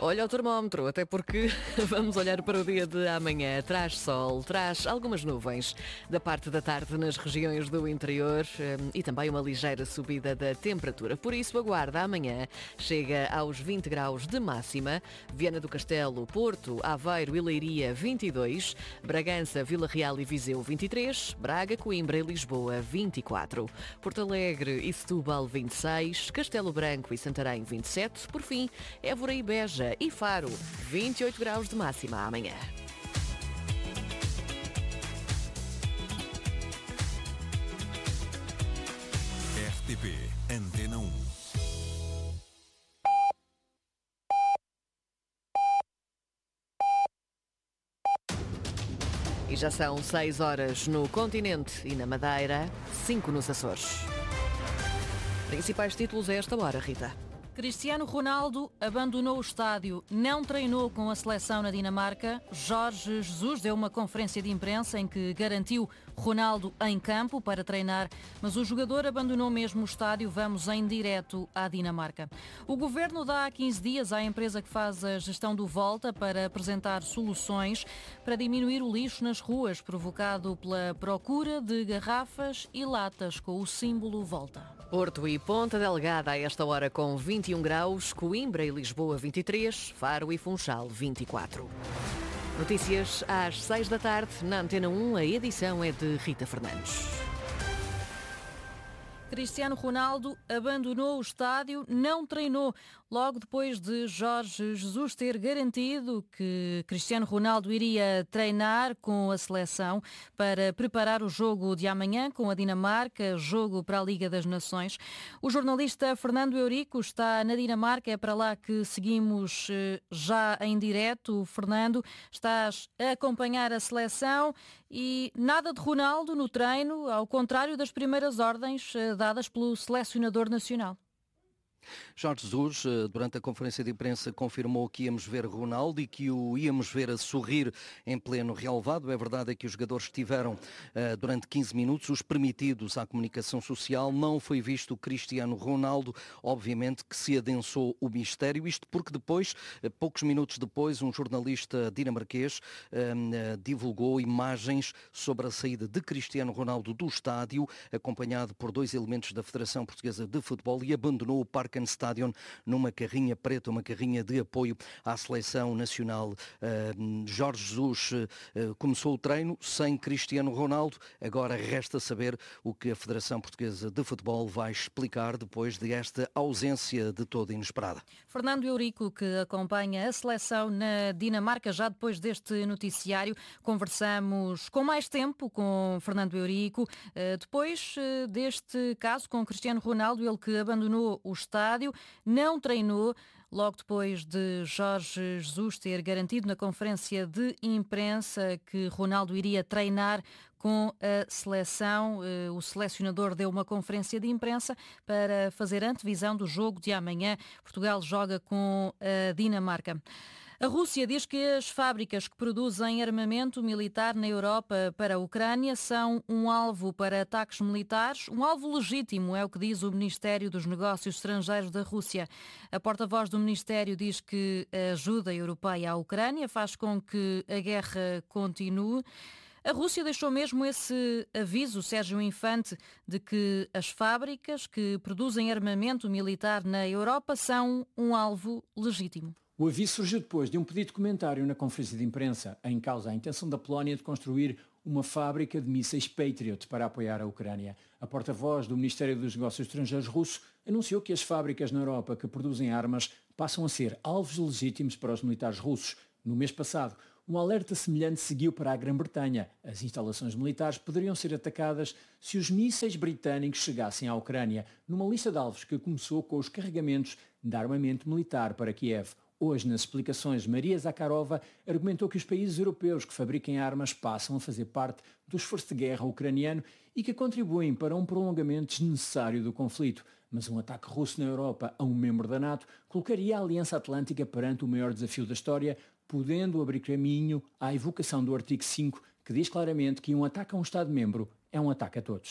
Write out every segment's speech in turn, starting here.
Olha o termómetro, até porque vamos olhar para o dia de amanhã. Traz sol, traz algumas nuvens da parte da tarde nas regiões do interior e também uma ligeira subida da temperatura. Por isso, a Guarda amanhã chega aos 20 graus de máxima. Viana do Castelo, Porto, Aveiro e Leiria 22. Bragança, Vila Real e Viseu 23. Braga, Coimbra e Lisboa 24. Porto Alegre e Setúbal 26. Castelo Branco e Santarém 27. Por fim, Évora e Beja e Faro, 28 graus de máxima amanhã. RTP Antena 1. E já são 6 horas no continente e na Madeira, 5 nos Açores. Principais títulos a esta hora, Rita. Cristiano Ronaldo abandonou o estádio, não treinou com a seleção na Dinamarca. Jorge Jesus deu uma conferência de imprensa em que garantiu Ronaldo em campo para treinar, mas o jogador abandonou mesmo o estádio. Vamos em direto à Dinamarca. O governo dá 15 dias à empresa que faz a gestão do Volta para apresentar soluções para diminuir o lixo nas ruas, provocado pela procura de garrafas e latas com o símbolo Volta. Porto e Ponta Delgada a esta hora com 21 graus, Coimbra e Lisboa 23, Faro e Funchal 24. Notícias às 6 da tarde, na Antena 1, a edição é de Rita Fernandes. Cristiano Ronaldo abandonou o estádio, não treinou. Logo depois de Jorge Jesus ter garantido que Cristiano Ronaldo iria treinar com a seleção para preparar o jogo de amanhã com a Dinamarca, jogo para a Liga das Nações. O jornalista Fernando Eurico está na Dinamarca, é para lá que seguimos já em direto. Fernando, estás a acompanhar a seleção e nada de Ronaldo no treino, ao contrário das primeiras ordens dadas pelo selecionador nacional. Jorge Jesus, durante a conferência de imprensa, confirmou que íamos ver Ronaldo e que o íamos ver a sorrir em pleno relvado. É verdade que os jogadores estiveram durante 15 minutos, os permitidos à comunicação social. Não foi visto Cristiano Ronaldo, obviamente que se adensou o mistério. Isto porque depois, poucos minutos depois, um jornalista dinamarquês divulgou imagens sobre a saída de Cristiano Ronaldo do estádio, acompanhado por 2 elementos da Federação Portuguesa de Futebol, e abandonou o Parque Stadion numa carrinha preta, uma carrinha de apoio à seleção nacional. Jorge Jesus começou o treino sem Cristiano Ronaldo. Agora resta saber o que a Federação Portuguesa de Futebol vai explicar depois desta ausência de toda inesperada. Fernando Eurico, que acompanha a seleção na Dinamarca, já depois deste noticiário, conversamos com mais tempo com Fernando Eurico, depois deste caso com Cristiano Ronaldo, ele que abandonou o estádio, não treinou, logo depois de Jorge Jesus ter garantido na conferência de imprensa que Ronaldo iria treinar com a seleção. O selecionador deu uma conferência de imprensa para fazer antevisão do jogo de amanhã. Portugal joga com a Dinamarca. A Rússia diz que as fábricas que produzem armamento militar na Europa para a Ucrânia são um alvo para ataques militares, um alvo legítimo, é o que diz o Ministério dos Negócios Estrangeiros da Rússia. A porta-voz do Ministério diz que a ajuda europeia à Ucrânia faz com que a guerra continue. A Rússia deixou mesmo esse aviso, Sérgio Infante, de que as fábricas que produzem armamento militar na Europa são um alvo legítimo. O aviso surgiu depois de um pedido de comentário na conferência de imprensa, em causa a intenção da Polónia de construir uma fábrica de mísseis Patriot para apoiar a Ucrânia. A porta-voz do Ministério dos Negócios Estrangeiros russo anunciou que as fábricas na Europa que produzem armas passam a ser alvos legítimos para os militares russos. No mês passado, um alerta semelhante seguiu para a Grã-Bretanha. As instalações militares poderiam ser atacadas se os mísseis britânicos chegassem à Ucrânia, numa lista de alvos que começou com os carregamentos de armamento militar para Kiev. Hoje, nas explicações, Maria Zakharova argumentou que os países europeus que fabriquem armas passam a fazer parte do esforço de guerra ucraniano e que contribuem para um prolongamento desnecessário do conflito. Mas um ataque russo na Europa a um membro da NATO colocaria a Aliança Atlântica perante o maior desafio da história, podendo abrir caminho à evocação do artigo 5, que diz claramente que um ataque a um Estado-membro é um ataque a todos.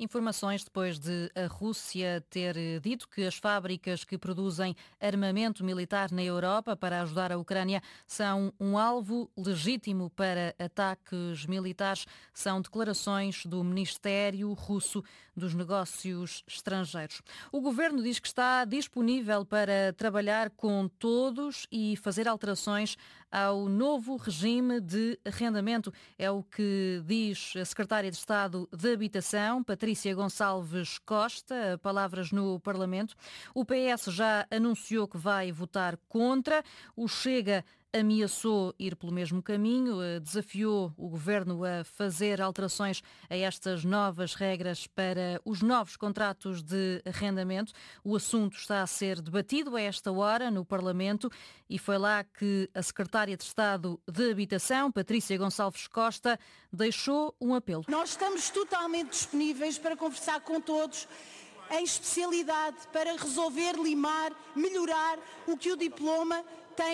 Informações depois de a Rússia ter dito que as fábricas que produzem armamento militar na Europa para ajudar a Ucrânia são um alvo legítimo para ataques militares. São declarações do Ministério Russo dos Negócios Estrangeiros. O governo diz que está disponível para trabalhar com todos e fazer alterações ao novo regime de arrendamento. É o que diz a secretária de Estado de Habitação, Patrícia Gonçalves Costa, palavras no Parlamento. O PS já anunciou que vai votar contra. O Chega ameaçou ir pelo mesmo caminho, desafiou o governo a fazer alterações a estas novas regras para os novos contratos de arrendamento. O assunto está a ser debatido a esta hora no Parlamento e foi lá que a secretária de Estado de Habitação, Patrícia Gonçalves Costa, deixou um apelo. Nós estamos totalmente disponíveis para conversar com todos, em especialidade para resolver, limar, melhorar o que o diploma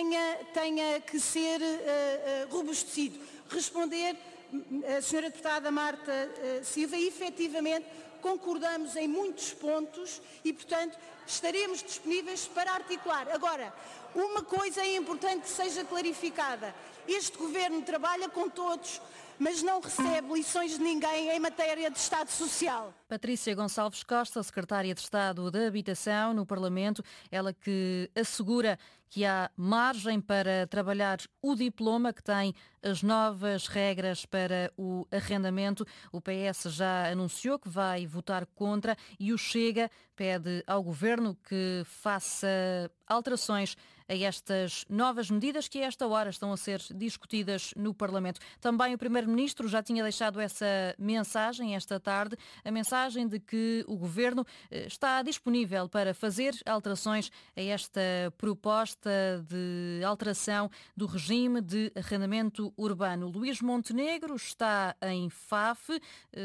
tenha que ser robustecido. Responder, a senhora deputada Marta Silva, e efetivamente concordamos em muitos pontos e, portanto, estaremos disponíveis para articular. Agora, uma coisa é importante que seja clarificada. Este governo trabalha com todos, mas não recebe lições de ninguém em matéria de Estado Social. Patrícia Gonçalves Costa, secretária de Estado da Habitação no Parlamento, ela que assegura que há margem para trabalhar o diploma, que tem as novas regras para o arrendamento. O PS já anunciou que vai votar contra e o Chega pede ao Governo que faça alterações a estas novas medidas que a esta hora estão a ser discutidas no Parlamento. Também o Primeiro-Ministro já tinha deixado essa mensagem esta tarde, a mensagem de que o Governo está disponível para fazer alterações a esta proposta de alteração do regime de arrendamento urbano. Luís Montenegro está em Faf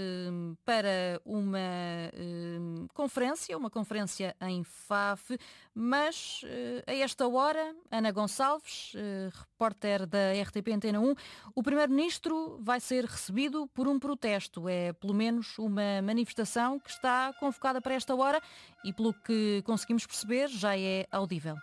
para uma conferência em Faf, mas a esta hora, Ana Gonçalves, repórter da RTP Antena 1, o Primeiro-Ministro vai ser recebido por um protesto. É pelo menos uma manifestação que está convocada para esta hora e, pelo que conseguimos perceber, já é audível.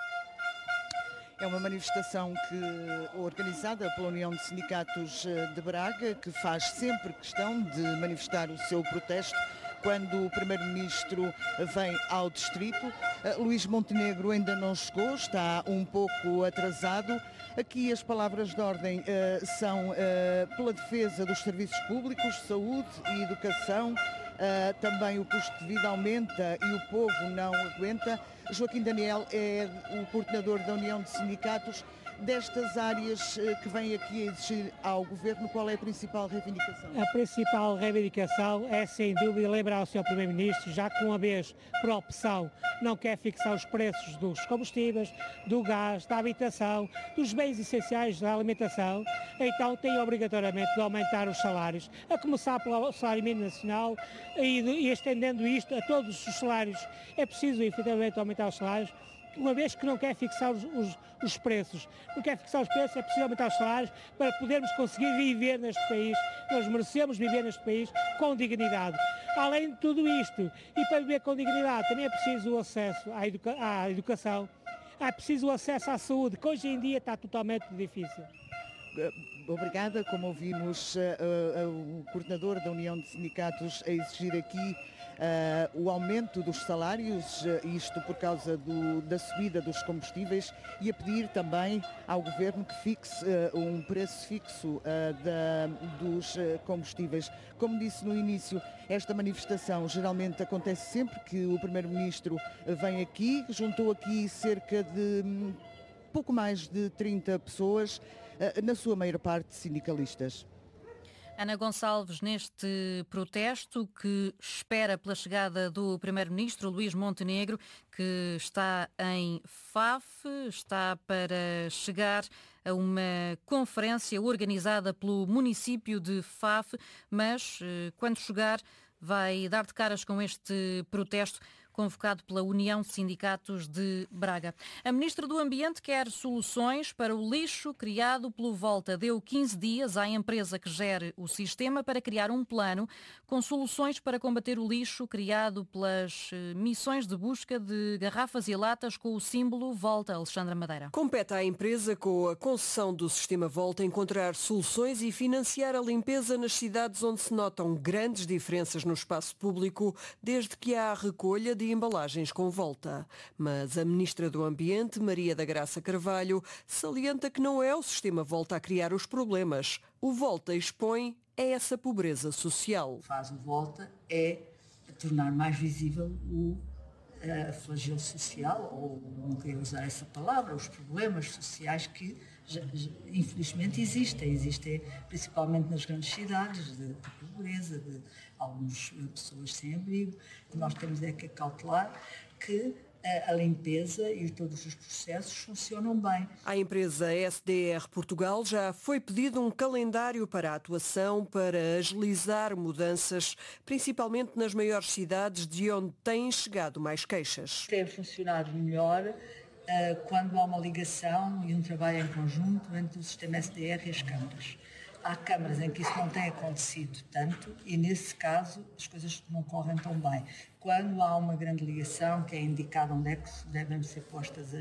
É uma manifestação organizada pela União de Sindicatos de Braga, que faz sempre questão de manifestar o seu protesto quando o Primeiro-Ministro vem ao distrito. Luís Montenegro ainda não chegou, está um pouco atrasado. Aqui as palavras de ordem são pela defesa dos serviços públicos, saúde e educação. Também o custo de vida aumenta e o povo não aguenta. Joaquim Daniel é o coordenador da União de Sindicatos. Destas áreas que vem aqui a exigir ao Governo, qual é a principal reivindicação? A principal reivindicação é, sem dúvida, lembrar ao Sr. Primeiro-Ministro, já que uma vez, por opção, não quer fixar os preços dos combustíveis, do gás, da habitação, dos bens essenciais da alimentação, então tem obrigatoriamente de aumentar os salários, a começar pelo salário mínimo nacional e estendendo isto a todos os salários. É preciso, efetivamente, aumentar os salários. Uma vez que não quer fixar os preços, não quer fixar os preços, é preciso aumentar os salários para podermos conseguir viver neste país. Nós merecemos viver neste país com dignidade. Além de tudo isto, e para viver com dignidade, também é preciso o acesso à educação, é preciso o acesso à saúde, que hoje em dia está totalmente difícil. Obrigada. Como ouvimos o coordenador da União de Sindicatos a exigir aqui o aumento dos salários, isto por causa da subida dos combustíveis, e a pedir também ao Governo que fixe um preço fixo dos combustíveis. Como disse no início, esta manifestação geralmente acontece sempre que o Primeiro-Ministro vem aqui, juntou aqui cerca de pouco mais de 30 pessoas, na sua maior parte sindicalistas. Ana Gonçalves, neste protesto que espera pela chegada do Primeiro-Ministro Luís Montenegro, que está em Faf, está para chegar a uma conferência organizada pelo município de Faf, mas quando chegar vai dar de caras com este protesto convocado pela União de Sindicatos de Braga. A Ministra do Ambiente quer soluções para o lixo criado pelo Volta. Deu 15 dias à empresa que gere o sistema para criar um plano com soluções para combater o lixo criado pelas missões de busca de garrafas e latas com o símbolo Volta. Alexandra Madeira. Compete à empresa, com a concessão do sistema Volta, encontrar soluções e financiar a limpeza nas cidades onde se notam grandes diferenças no espaço público, desde que há a recolha de embalagens com Volta. Mas a Ministra do Ambiente, Maria da Graça Carvalho, salienta que não é o sistema Volta a criar os problemas. O Volta expõe essa pobreza social. O que faz o Volta é tornar mais visível o flagelo social, ou não queria usar essa palavra, os problemas sociais que infelizmente existem principalmente nas grandes cidades, de pobreza, de algumas pessoas sem abrigo. Nós temos que cautelar que a limpeza e todos os processos funcionam bem. À empresa SDR Portugal já foi pedido um calendário para a atuação para agilizar mudanças, principalmente nas maiores cidades de onde têm chegado mais queixas. Tem funcionado melhor quando há uma ligação e um trabalho em conjunto entre o sistema SDR e as câmaras. Há câmaras em que isso não tem acontecido tanto e, nesse caso, as coisas não correm tão bem. Quando há uma grande ligação, que é indicado onde é que devem ser postas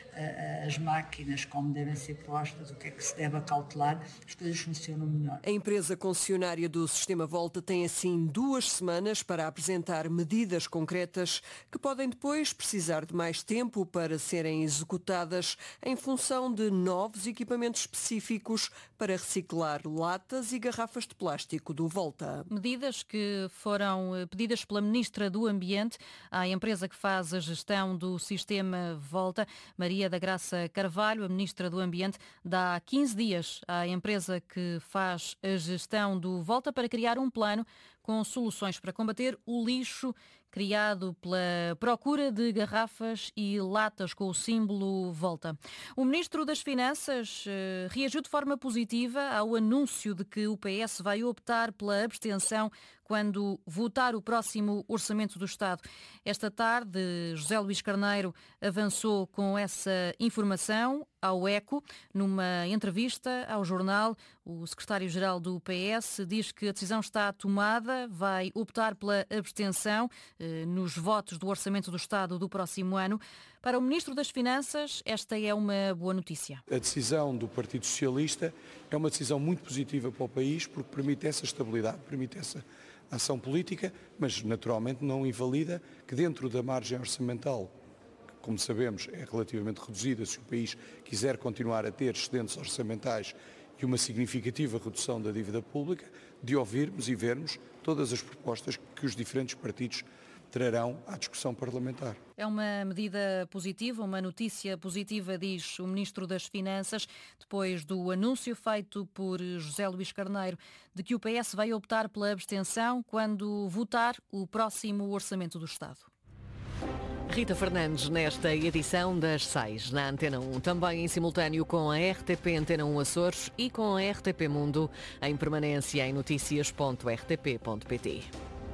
as máquinas, como devem ser postas, o que é que se deve acautelar, as coisas funcionam melhor. A empresa concessionária do Sistema Volta tem, assim, 2 semanas para apresentar medidas concretas que podem depois precisar de mais tempo para serem executadas em função de novos equipamentos específicos para reciclar latas e garrafas de plástico do Volta. Medidas que foram pedidas pela Ministra do Ambiente à empresa que faz a gestão do sistema Volta. Maria da Graça Carvalho, a Ministra do Ambiente, dá 15 dias à empresa que faz a gestão do Volta para criar um plano com soluções para combater o lixo criado pela procura de garrafas e latas com o símbolo Volta. O Ministro das Finanças reagiu de forma positiva ao anúncio de que o PS vai optar pela abstenção quando votar o próximo Orçamento do Estado. Esta tarde, José Luís Carneiro avançou com essa informação ao ECO. Numa entrevista ao jornal, o secretário-geral do PS diz que a decisão está tomada, vai optar pela abstenção nos votos do Orçamento do Estado do próximo ano. Para o Ministro das Finanças, esta é uma boa notícia. A decisão do Partido Socialista é uma decisão muito positiva para o país, porque permite essa estabilidade, permite essa ação política, mas naturalmente não invalida que dentro da margem orçamental, que, como sabemos, é relativamente reduzida, se o país quiser continuar a ter excedentes orçamentais e uma significativa redução da dívida pública, de ouvirmos e vermos todas as propostas que os diferentes partidos trarão à discussão parlamentar. É uma medida positiva, uma notícia positiva, diz o Ministro das Finanças, depois do anúncio feito por José Luís Carneiro de que o PS vai optar pela abstenção quando votar o próximo Orçamento do Estado. Rita Fernandes nesta edição das 6 na Antena 1, também em simultâneo com a RTP Antena 1 Açores e com a RTP Mundo, em permanência em noticias.rtp.pt.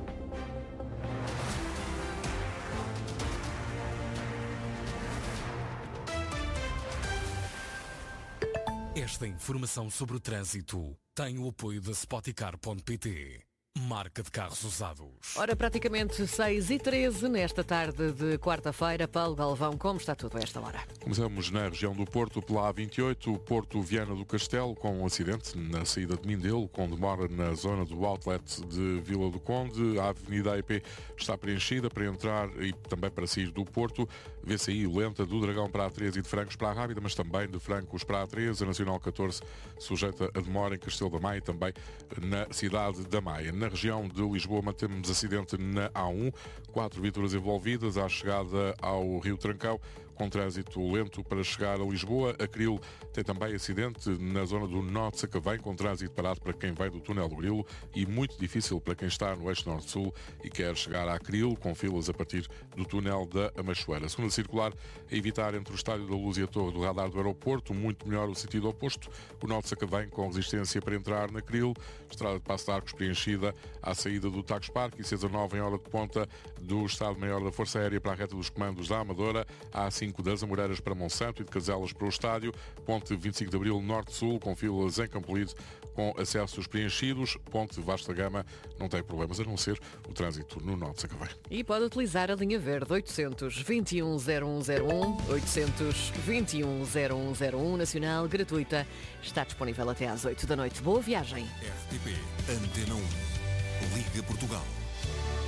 Esta informação sobre o trânsito tem o apoio da Spoticar.pt. Marca de carros usados. Ora, praticamente 6h13 nesta tarde de quarta-feira. Paulo Galvão, como está tudo a esta hora? Começamos na região do Porto, pela A28, Porto Viana do Castelo, com um acidente na saída de Mindelo, com demora na zona do outlet de Vila do Conde. A Avenida AEP está preenchida para entrar e também para sair do Porto. Vê-se aí lenta do Dragão para a A3 e de Francos para a Rábida, mas também de Francos para a A3. A Nacional 14 sujeita a demora em Castelo da Maia e também na cidade da Maia. Na região de Lisboa mantemos acidente na A1, 4 viaturas envolvidas à chegada ao Rio Trancão, com trânsito lento para chegar a Lisboa. A Cril tem também acidente na zona do Norte de Sacavém, com trânsito parado para quem vem do túnel do Grilo e muito difícil para quem está no eixo Norte-Sul e quer chegar à Cril, com filas a partir do túnel da Amachoeira. Segunda circular, a evitar entre o Estádio da Luz e a Torre do Radar do Aeroporto, muito melhor o sentido oposto. O Norte de Sacavém com resistência para entrar na Cril. Estrada de Passo de Arcos preenchida à saída do Tagus Parque e C19 em hora de ponta do Estado-Maior da Força Aérea para a reta dos comandos da Amadora, A5 das Amoreiras para Monsanto e de Caselas para o Estádio, Ponte 25 de Abril Norte-Sul com filas em Campolide com acessos preenchidos, Ponte Vasta Gama não tem problemas a não ser o trânsito no Norte de Sacavém. E pode utilizar a linha verde 821-0101, 821-0101 nacional, gratuita. Está disponível até às 8 da noite. Boa viagem. RTP Antena 1. Liga Portugal.